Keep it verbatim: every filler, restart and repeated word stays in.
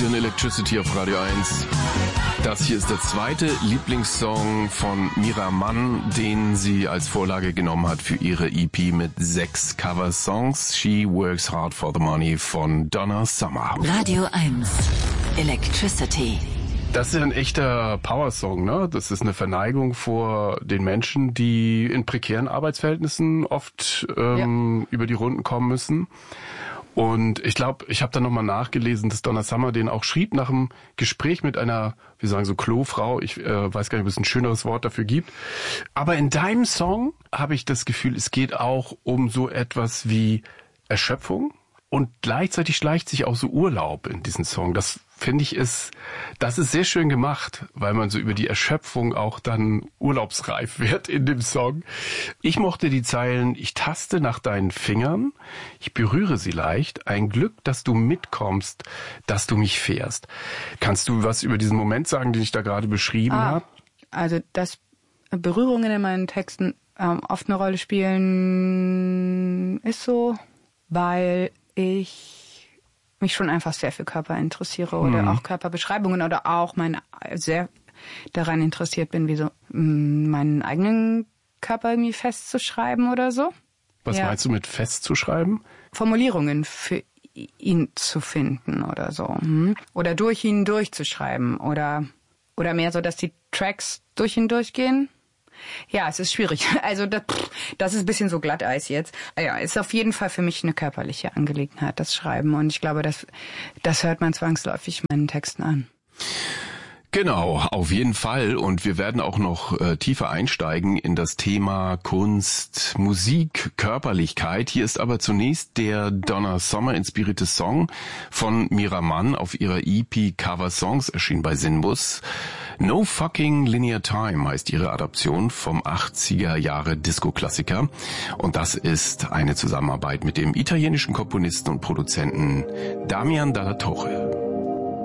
Sie hören Electricity auf Radio eins. Das hier ist der zweite Lieblingssong von Mira Mann, den sie als Vorlage genommen hat für ihre E P mit sechs Cover-Songs. She Works Hard for the Money von Donna Summer. Radio eins, Electricity. Das ist ja ein echter Power-Song, ne? Das ist eine Verneigung vor den Menschen, die in prekären Arbeitsverhältnissen oft ähm, ja. über die Runden kommen müssen. Und ich glaube, ich habe da nochmal nachgelesen, dass Donna Summer den auch schrieb nach einem Gespräch mit einer, wir sagen so Klofrau, ich äh, weiß gar nicht, ob es ein schöneres Wort dafür gibt. Aber in deinem Song habe ich das Gefühl, es geht auch um so etwas wie Erschöpfung und gleichzeitig schleicht sich auch so Urlaub in diesen Song. Das finde ich ist, das ist sehr schön gemacht, weil man so über die Erschöpfung auch dann urlaubsreif wird in dem Song. Ich mochte die Zeilen: Ich taste nach deinen Fingern, ich berühre sie leicht, ein Glück, dass du mitkommst, dass du mich fährst. Kannst du was über diesen Moment sagen, den ich da gerade beschrieben ah, habe? Also, dass Berührungen in meinen Texten ähm, oft eine Rolle spielen, ist so, weil ich mich schon einfach sehr für Körper interessiere oder mhm. auch Körperbeschreibungen oder auch mein, sehr daran interessiert bin, wie so meinen eigenen Körper irgendwie festzuschreiben oder so. Was ja. meinst du mit festzuschreiben? Formulierungen für ihn zu finden oder so. Mhm. Oder durch ihn durchzuschreiben oder, oder mehr so, dass die Tracks durch ihn durchgehen. Ja, es ist schwierig. Also das, das ist ein bisschen so Glatteis jetzt. Ja, ist auf jeden Fall für mich eine körperliche Angelegenheit, das Schreiben. Und ich glaube, das, das hört man zwangsläufig meinen Texten an. Genau, auf jeden Fall. Und wir werden auch noch äh, tiefer einsteigen in das Thema Kunst, Musik, Körperlichkeit. Hier ist aber zunächst der Donna Summer inspirierte Song von Mira Mann auf ihrer E P Cover Songs, erschienen bei Sinbus. No Fucking Linear Time heißt ihre Adaption vom achtziger Jahre Disco-Klassiker. Und das ist eine Zusammenarbeit mit dem italienischen Komponisten und Produzenten Damian Dalla Torre.